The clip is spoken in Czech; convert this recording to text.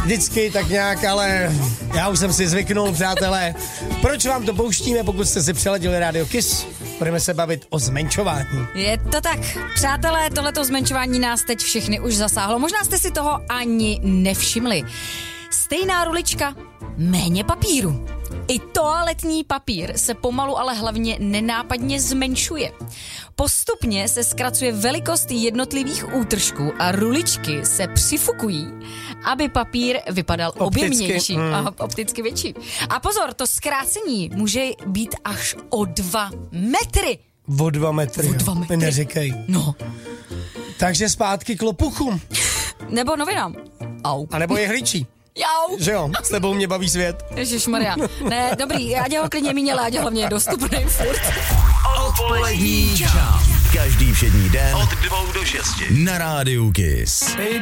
vždycky tak nějak, ale já už jsem si zvyknul, přátelé. Proč vám to pouštíme, pokud jste si přeladili Radio Kiss? Budeme se bavit o zmenšování. Je to tak. Přátelé, tohleto zmenšování nás teď všechny už zasáhlo. Možná jste si toho ani nevšimli. Stejná rulička, méně papíru. I toaletní papír se pomalu, ale hlavně nenápadně zmenšuje. Postupně se zkracuje velikost jednotlivých útržků a ruličky se přifukují, aby papír vypadal objemnější a opticky větší. A pozor, to zkrácení může být až o 2 metry. O 2 metry. O 2 metry. Neříkej. No. Takže zpátky k lopuchům. Nebo novinám. Au. A nebo jehličí. Jau. Že jo, s tebou mě baví svět. Ježišmarja. Ne, dobrý, ať ho klidně míň, ale ať hlavně je dostupný furt. Odpolední čas. Každý všední den od 2 do 6 na Rádiu Kiss.